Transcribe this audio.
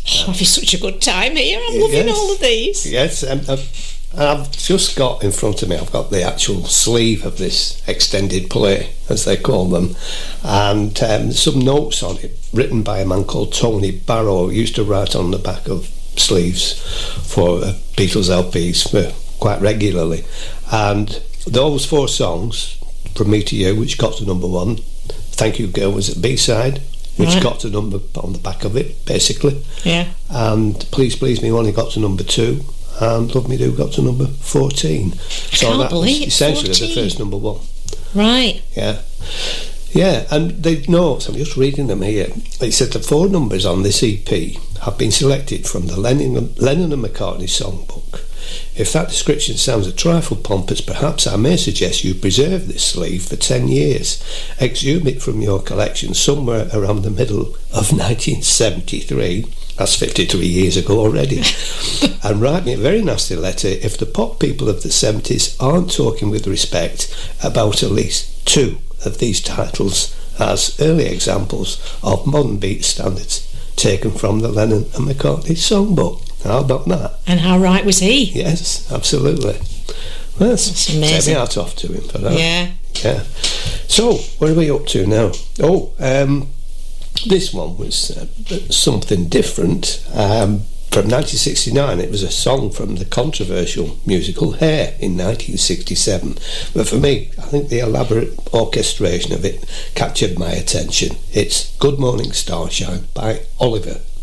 I'm having such a good time here. I'm loving all of these. Yes, I've just got in front of me, I've got the actual sleeve of this extended play, as they call them, and some notes on it written by a man called Tony Barrow, who used to write on the back of sleeves for Beatles LPs quite regularly. And those 4 songs, From Me to You, which got to number 1, Thank You Girl was at B-side, which got to number on the back of it, basically. Yeah. And Please Please Me only got to number 2, and Love Me Do got to number 14. So that was essentially 14. The first number 1. Right. Yeah. Yeah, and the notes, I'm just reading them here. It said the 4 numbers on this EP have been selected from the Lennon and McCartney songbook. If that description sounds a trifle pompous, perhaps I may suggest you preserve this sleeve for 10 years. Exhume it from your collection somewhere around the middle of 1973. That's 53 years ago already. And write me a very nasty letter if the pop people of the 70s aren't talking with respect about at least 2 of these titles as early examples of modern beat standards taken from the Lennon and McCartney songbook. How about that? And how right was he? Yes, absolutely. Well, that's amazing. Take my hat off to him for that. Yeah. So, what are we up to now? This one was something different. From 1969, it was a song from the controversial musical Hair in 1967. But for me, I think the elaborate orchestration of it captured my attention. It's Good Morning Starshine by Oliver